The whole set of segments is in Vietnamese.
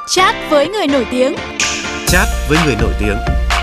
Chat với người nổi tiếng. Chat với người nổi tiếng.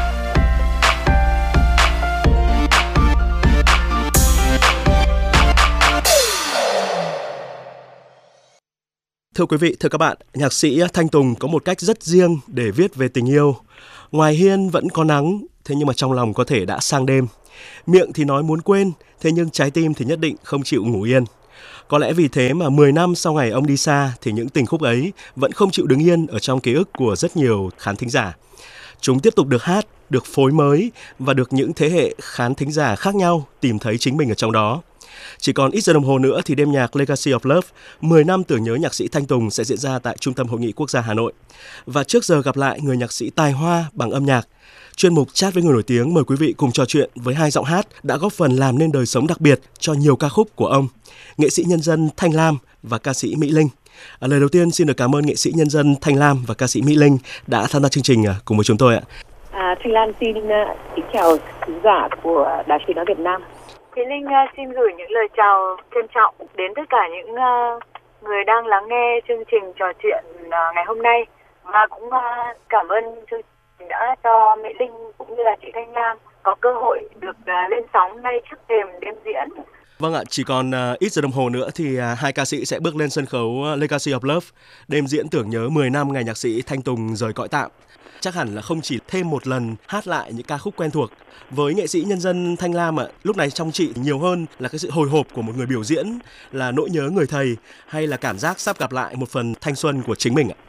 Thưa quý vị, thưa các bạn, nhạc sĩ Thanh Tùng có một cách rất riêng để viết về tình yêu. Ngoài hiên vẫn có nắng, thế nhưng mà trong lòng có thể đã sang đêm. Miệng thì nói muốn quên, thế nhưng trái tim thì nhất định không chịu ngủ yên. Có lẽ vì thế mà 10 năm sau ngày ông đi xa thì những tình khúc ấy vẫn không chịu đứng yên ở trong ký ức của rất nhiều khán thính giả. Chúng tiếp tục được hát, được phối mới và được những thế hệ khán thính giả khác nhau tìm thấy chính mình ở trong đó. Chỉ còn ít giờ đồng hồ nữa thì đêm nhạc Legacy of Love 10 năm tưởng nhớ nhạc sĩ Thanh Tùng sẽ diễn ra tại Trung tâm Hội nghị Quốc gia Hà Nội. Và trước giờ gặp lại người nhạc sĩ tài hoa bằng âm nhạc, chuyên mục Chat với người nổi tiếng mời quý vị cùng trò chuyện với hai giọng hát đã góp phần làm nên đời sống đặc biệt cho nhiều ca khúc của ông, nghệ sĩ nhân dân Thanh Lam và ca sĩ Mỹ Linh. Lời đầu tiên xin được cảm ơn nghệ sĩ nhân dân Thanh Lam và ca sĩ Mỹ Linh đã tham gia chương trình cùng với chúng tôi ạ. Thanh Lam xin kính chào khán giả của Đài Tiếng nói Việt Nam. Mỹ Linh xin gửi những lời chào trân trọng đến tất cả những người đang lắng nghe chương trình trò chuyện ngày hôm nay, và cũng cảm ơn chương trình đã cho Mỹ Linh cũng như là chị Thanh Lam có cơ hội được lên sóng ngay trước thềm đêm diễn. Vâng ạ, chỉ còn ít giờ đồng hồ nữa thì hai ca sĩ sẽ bước lên sân khấu Legacy of Love, đêm diễn tưởng nhớ 10 năm ngày nhạc sĩ Thanh Tùng rời cõi tạm. Chắc hẳn là không chỉ thêm một lần hát lại những ca khúc quen thuộc. Với nghệ sĩ nhân dân Thanh Lam ạ, lúc này trong chị nhiều hơn là cái sự hồi hộp của một người biểu diễn, là nỗi nhớ người thầy, hay là cảm giác sắp gặp lại một phần thanh xuân của chính mình ạ?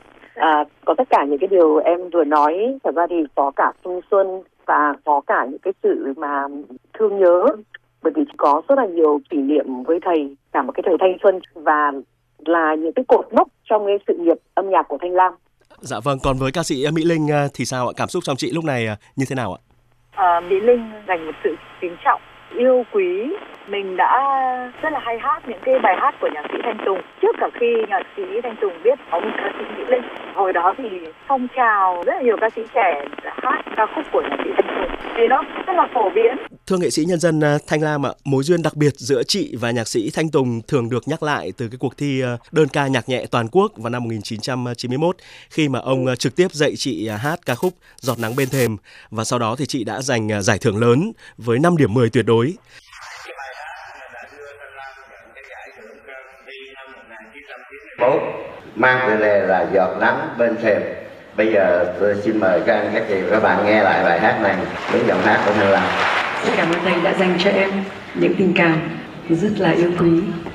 Có tất cả những cái điều em vừa nói, thật ra thì có cả thanh xuân và có cả những cái sự mà thương nhớ, bởi vì có rất là nhiều kỷ niệm với thầy, cả một cái thời thanh xuân, và là những cái cột mốc trong cái sự nghiệp âm nhạc của Thanh Lam. Dạ vâng, còn với ca sĩ Mỹ Linh thì sao ạ? Cảm xúc trong chị lúc này như thế nào ạ? Mỹ Linh dành một sự kính trọng, yêu quý. Mình đã rất là hay hát những cái bài hát của nhạc sĩ Thanh Tùng trước cả khi nhạc sĩ Thanh Tùng biết có một ca sĩ Mỹ Linh. Hồi đó thì phong trào rất là nhiều ca sĩ trẻ đã hát ca khúc của nhạc sĩ Thanh Tùng thì nó rất là phổ biến. Thưa nghệ sĩ nhân dân Thanh Lam ạ, mối duyên đặc biệt giữa chị và nhạc sĩ Thanh Tùng thường được nhắc lại từ cái cuộc thi đơn ca nhạc nhẹ toàn quốc vào năm 1991, khi mà ông trực tiếp dạy chị hát ca khúc Giọt nắng bên thềm, và sau đó thì chị đã giành giải thưởng lớn với 5 điểm 10 tuyệt đối. Mang tựa đề là Giọt nắng bên thềm. Bây giờ tôi xin mời các anh, các chị và các bạn nghe lại bài hát này với giọng hát của Thanh Lam. Cảm ơn thầy đã dành cho em những tình cảm rất là yêu quý.